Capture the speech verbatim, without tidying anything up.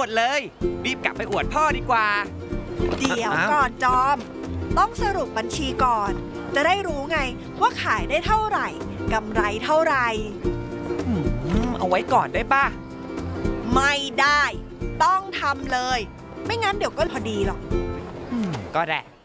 เลยรีบกลับไปอวดพ่อดีกว่าเดี๋ยวก่อนจอมต้องสรุปบัญชีก่อนจะได้รู้ไงว่าขายได้เท่าไหร่กำไรเท่าไหร่เอาไว้ก่อนได้ป่ะไม่ได้ต้องทำเลยไม่งั้นเดี๋ยวก็พอดีหรอกก็ได้